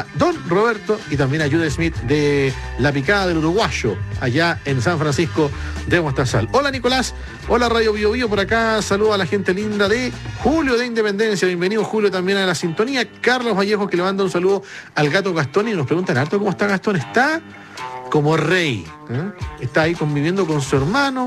a Don Roberto y también a Jude Smith de La Picada del Uruguayo, allá en San Francisco de Mostazal. Hola Nicolás, hola Radio Bio Bio por acá, saludo a la gente linda de Julio de Independencia, bienvenido Julio también a la sintonía. Carlos Vallejo que le manda un saludo al gato Gastón y nos preguntan harto cómo está Gastón. Está como rey, está ahí conviviendo con su hermano,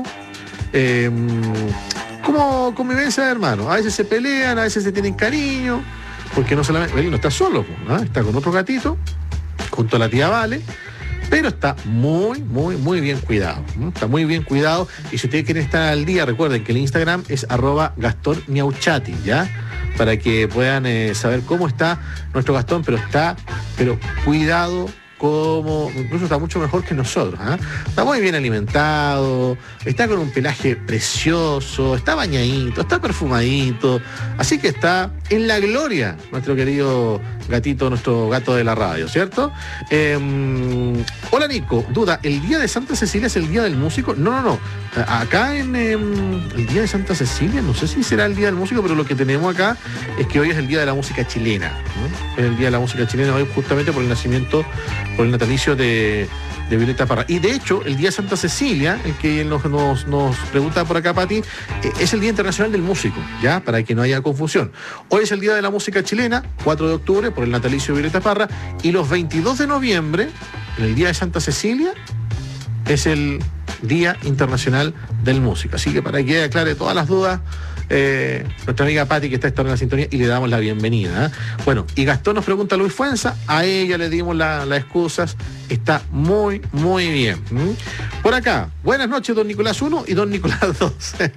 como convivencia de hermanos. A veces se pelean, a veces se tienen cariño, porque no solamente él no está solo, ¿no? Está con otro gatito, junto a la tía Vale, pero está muy bien cuidado, ¿no? Está muy bien cuidado. Y si ustedes quieren estar al día, recuerden que el Instagram es @GastónMiauchati, ¿ya? Para que puedan saber cómo está nuestro Gastón, pero cuidado, como incluso está mucho mejor que nosotros, ¿eh? Está muy bien alimentado, está con un pelaje precioso, está bañadito, está perfumadito, así que está en la gloria nuestro querido gatito, nuestro gato de la radio, ¿cierto? Hola Nico, duda, ¿el día de Santa Cecilia es el día del músico? No. Acá en el día de Santa Cecilia, no sé si será el día del músico, pero lo que tenemos acá es que hoy es el día de la música chilena, ¿no? Es el día de la música chilena hoy justamente por el nacimiento, por el natalicio de Violeta Parra. Y de hecho, el día de Santa Cecilia, el que nos pregunta por acá, Pati, es el Día Internacional del Músico, ¿ya? Para que no haya confusión. Hoy es el Día de la Música Chilena, 4 de octubre, por el natalicio de Violeta Parra, y los 22 de noviembre, el Día de Santa Cecilia, es el Día Internacional del Músico. Así que para que aclare todas las dudas, nuestra amiga Pati que está esta hora en la sintonía y le damos la bienvenida, ¿eh? Bueno, y Gastón nos pregunta a Luis Fuenza, a ella le dimos las excusas, está muy bien. Por acá, buenas noches don Nicolás 1 y don Nicolás 2.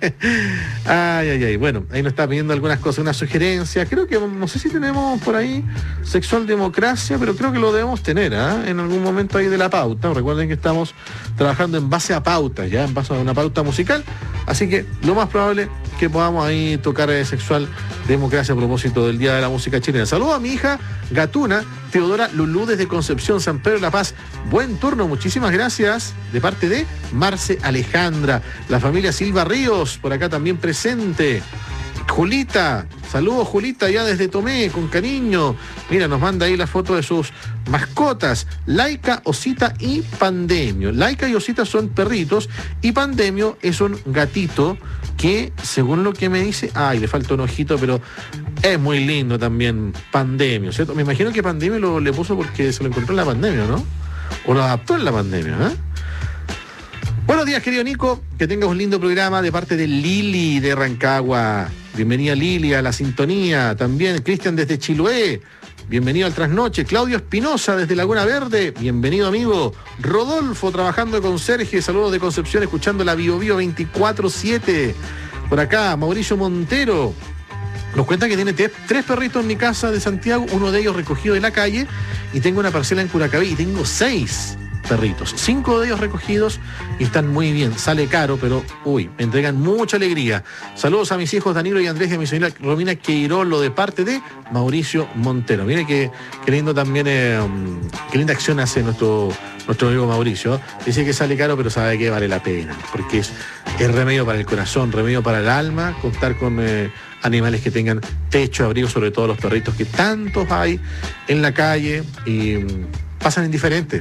Ay, bueno, ahí nos está pidiendo algunas cosas, una sugerencia, creo que, no sé si tenemos por ahí Sexual Democracia, pero creo que lo debemos tener, en algún momento ahí de la pauta. Recuerden que estamos trabajando en base a pautas, ya en base a una pauta musical, así que lo más probable que podamos ahí tocar Sexual Democracia a propósito del Día de la Música Chilena. Saludo a mi hija Gatuna, Teodora Lulú desde Concepción, San Pedro de la Paz. Buen turno, muchísimas gracias de parte de Marce Alejandra. La familia Silva Ríos, por acá también presente. Julita, saludos Julita, ya desde Tomé, con cariño. Mira, nos manda ahí la foto de sus mascotas, Laika, Osita y Pandemio. Laika y Osita son perritos y Pandemio es un gatito que, según lo que me dice, le falta un ojito, pero es muy lindo también Pandemio, ¿cierto? Me imagino que Pandemio le puso porque se lo encontró en la pandemia, ¿no? O lo adaptó en la pandemia, ¿eh? Buenos días, querido Nico, que tengas un lindo programa de parte de Lili de Rancagua. Bienvenida Lili a la sintonía. También Cristian desde Chiloé. Bienvenido al Trasnoche. Claudio Espinosa desde Laguna Verde. Bienvenido, amigo. Rodolfo trabajando de conserje. Saludos de Concepción, escuchando la Bio Bio 24/7. Por acá, Mauricio Montero nos cuenta que tiene 3 perritos en mi casa de Santiago, uno de ellos recogido de la calle, y tengo una parcela en Curacaví y tengo 6 perritos, 5 de ellos recogidos y están muy bien. Sale caro, pero me entregan mucha alegría. Saludos a mis hijos Danilo y Andrés y a mi señora Romina Queirolo de parte de Mauricio Montero. Mire qué lindo también, qué linda acción hace nuestro amigo Mauricio. Dice que sale caro, pero sabe que vale la pena, porque es remedio para el corazón, remedio para el alma, contar con animales que tengan techo, abrigo, sobre todo los perritos que tantos hay en la calle y pasan indiferentes.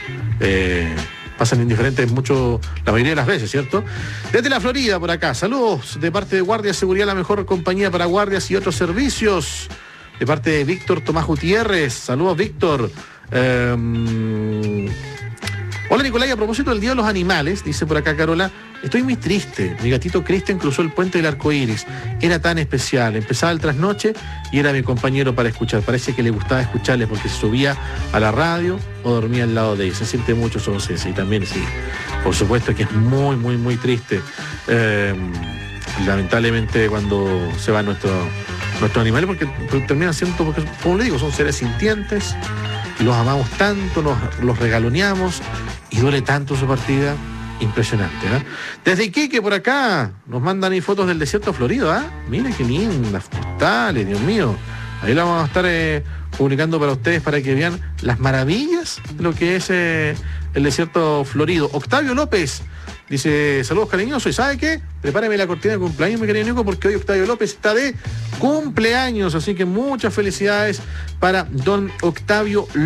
Mucho, la mayoría de las veces, ¿cierto? Desde la Florida, por acá, saludos de parte de Guardia Seguridad, la mejor compañía para guardias y otros servicios, de parte de Víctor Tomás Gutiérrez. Saludos, Víctor. Hola, Nicolás, a propósito del Día de los Animales, dice por acá Carola, estoy muy triste. Mi gatito Cristian cruzó el puente del arco iris. Era tan especial. Empezaba el trasnoche y era mi compañero para escuchar. Parece que le gustaba escucharle porque se subía a la radio o dormía al lado de él. Se siente mucho su ausencia. Y también, sí, por supuesto que es muy triste. Lamentablemente cuando se va nuestro animal, porque terminan siendo, porque, como le digo, son seres sintientes. Los amamos tanto, los regaloneamos y duele tanto su partida. Impresionante, ¿eh? Desde Iquique, por acá, nos mandan ahí fotos del desierto florido, Mira qué lindas postales, Dios mío. Ahí la vamos a estar publicando para ustedes para que vean las maravillas de lo que es el desierto florido. Octavio López dice, saludos cariñosos, ¿y sabe qué? Prepáreme la cortina de cumpleaños, mi querido Nico, porque hoy Octavio López está de cumpleaños, así que muchas felicidades para don Octavio